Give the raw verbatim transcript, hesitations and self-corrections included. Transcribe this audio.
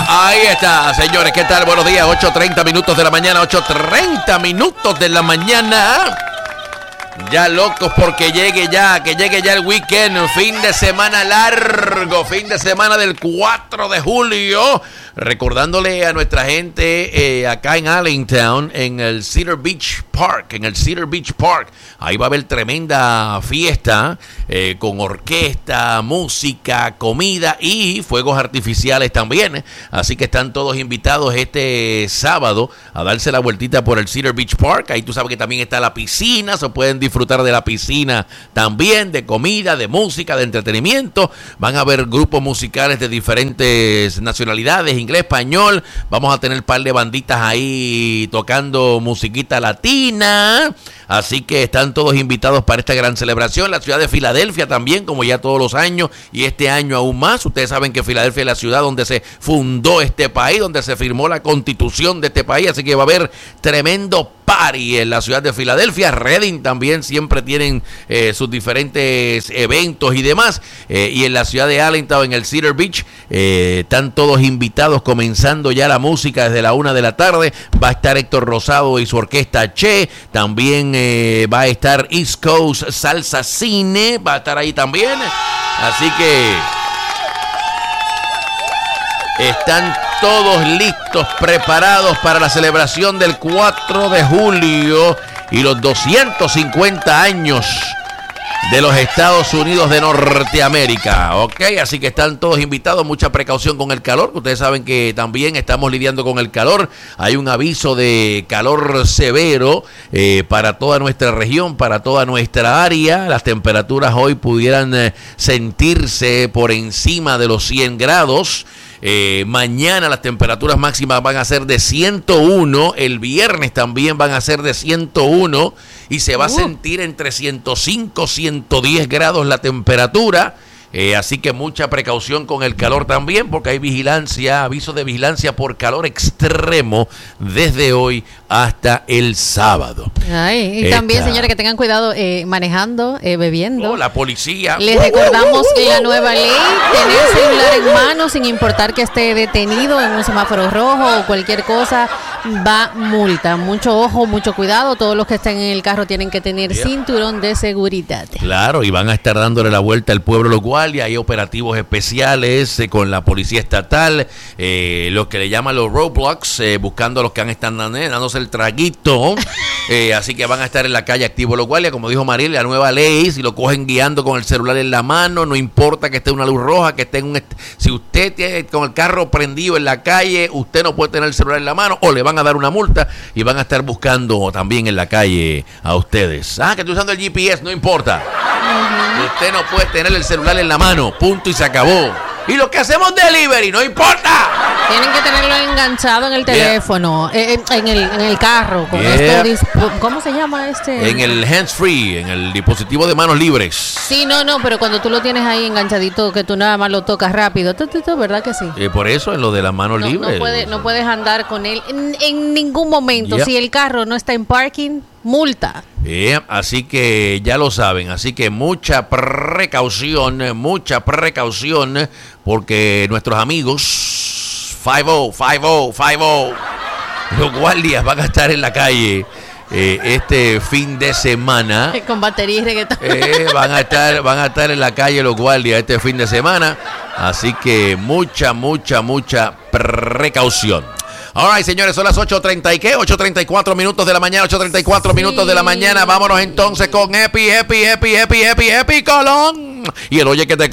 Ahí está, señores, ¿qué tal? Buenos días, ocho treinta minutos de la mañana, ocho treinta minutos de la mañana. Ya locos porque llegue ya, que llegue ya el weekend, fin de semana largo, fin de semana del cuatro de julio. Recordándole a nuestra gente eh, acá en Allentown, en el Cedar Beach Park, en el Cedar Beach Park. Ahí va a haber tremenda fiesta eh, con orquesta, música, comida y fuegos artificiales también. Así que están todos invitados este sábado a darse la vueltita por el Cedar Beach Park. Ahí tú sabes que también está la piscina, se pueden disfrutar de la piscina también, de comida, de música, de entretenimiento. Van a haber grupos musicales de diferentes nacionalidades, inglés, español. Vamos a tener un par de banditas ahí tocando musiquita latina. Así que están todos invitados para esta gran celebración. La ciudad de Filadelfia también, como ya todos los años, y este año aún más. Ustedes saben que Filadelfia es la ciudad donde se fundó este país, donde se firmó la constitución de este país. Así que va a haber tremendo party en la ciudad de Filadelfia. Reading también siempre tienen eh, sus diferentes eventos y demás. Eh, y en la ciudad de Allentown, en el Cedar Beach, eh, están todos invitados, comenzando ya la música desde la una de la tarde. Va a estar Héctor Rosado y su orquesta Che. También eh, va a estar East Coast Salsa Cine. Va a estar ahí también. Así que están todos listos, preparados para la celebración del cuatro de julio y los doscientos cincuenta años de los Estados Unidos de Norteamérica, ¿ok? Así que están todos invitados, mucha precaución con el calor, que ustedes saben que también estamos lidiando con el calor. Hay un aviso de calor severo eh, para toda nuestra región, para toda nuestra área. Las temperaturas hoy pudieran eh, sentirse por encima de los cien grados. Eh, mañana las temperaturas máximas van a ser de ciento uno, el viernes también van a ser de ciento uno y se va uh. a sentir entre ciento cinco, ciento diez grados la temperatura. Eh, así que mucha precaución con el calor también, porque hay vigilancia, aviso de vigilancia por calor extremo desde hoy hasta el sábado. Ay, y Esta... también, señores, que tengan cuidado eh, manejando, eh, bebiendo. Oh, la policía. Les recordamos la nueva ley, tener celular en mano sin importar que esté detenido en un semáforo rojo o cualquier cosa, va multa. Mucho ojo, mucho cuidado. Todos los que estén en el carro tienen que tener yeah. cinturón de seguridad. Claro, y van a estar dándole la vuelta al pueblo local. Hay operativos especiales eh, con la policía estatal, eh, los que le llaman los roadblocks, eh, buscando a los que han estado dándose el traguito. eh, así que van a estar en la calle activos los guardias, como dijo Mariel, la nueva ley, si lo cogen guiando con el celular en la mano, no importa que esté una luz roja, que esté en un est- si usted tiene con el carro prendido en la calle, usted no puede tener el celular en la mano o le van a dar una multa y van a estar buscando también en la calle a ustedes. Ah, que estoy usando el G P S, no importa. Uh-huh. Usted no puede tener el celular en la mano, punto y se acabó. Y lo que hacemos delivery, no importa. Tienen que tenerlo enganchado en el teléfono, yeah. eh, en, el, en el carro. Con yeah. esto dispo- ¿Cómo se llama este? En el hands free, en el dispositivo de manos libres. Sí, no, no, pero cuando tú lo tienes ahí enganchadito, que tú nada más lo tocas rápido, tu, tu, tu, ¿verdad que sí? Y por eso en lo de las manos no, libres. No, puede, no puedes andar con él en, en ningún momento. Yeah. Si el carro no está en parking, multa. Eh, así que ya lo saben, así que mucha precaución, mucha precaución, porque nuestros amigos cincuenta, cincuenta, cincuenta, los guardias van a estar en la calle eh, este fin de semana. Con batería y reggaetón. Eh, van a estar, van a estar en la calle los guardias este fin de semana, así que mucha, mucha, mucha precaución. All right, señores, son las ocho treinta y qué, ocho treinta y cuatro minutos de la mañana, ocho treinta y cuatro sí. minutos de la mañana. Vámonos entonces con Epi, Epi, Epi, Epi, Epi, Epi, Epi Colón. Y el Oye que te